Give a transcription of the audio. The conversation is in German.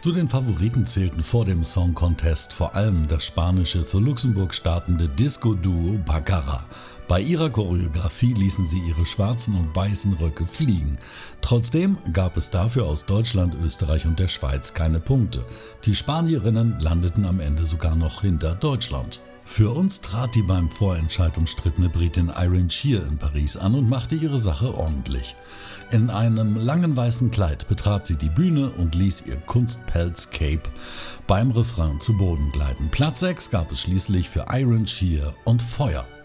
Zu den Favoriten zählten vor dem Song Contest vor allem das spanische für Luxemburg startende Disco-Duo Baccara. Bei ihrer Choreografie ließen sie ihre schwarzen und weißen Röcke fliegen. Trotzdem gab es dafür aus Deutschland, Österreich und der Schweiz keine Punkte. Die Spanierinnen landeten am Ende sogar noch hinter Deutschland. Für uns trat die beim Vorentscheid umstrittene Britin Irene Sheer in Paris an und machte ihre Sache ordentlich. In einem langen weißen Kleid betrat sie die Bühne und ließ ihr Kunstpelz-Cape beim Refrain zu Boden gleiten. Platz 6 gab es schließlich für Irene Sheer und Feuer.